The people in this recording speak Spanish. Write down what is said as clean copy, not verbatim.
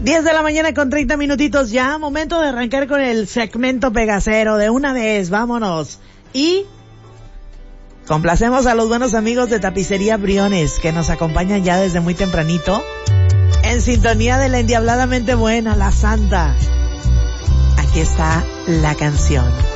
10 de la mañana con 30 minutitos ya. Momento de arrancar con el segmento Pegacero. De una vez, vámonos. Y complacemos a los buenos amigos de Tapicería Briones, que nos acompañan ya desde muy tempranito, en sintonía de la endiabladamente buena, la santa. Aquí está la canción.